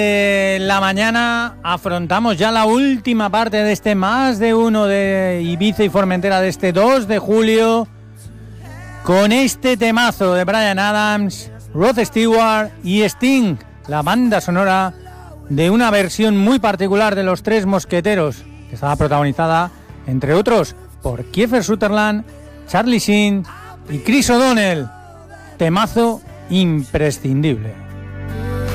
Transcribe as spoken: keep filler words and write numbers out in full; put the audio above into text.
En la mañana afrontamos ya la última parte de este más de uno de Ibiza y Formentera de este dos de julio con este temazo de Bryan Adams, Rod Stewart y Sting, la banda sonora de una versión muy particular de Los Tres Mosqueteros, que estaba protagonizada, entre otros, por Kiefer Sutherland, Charlie Sheen y Chris O'Donnell. Temazo imprescindible.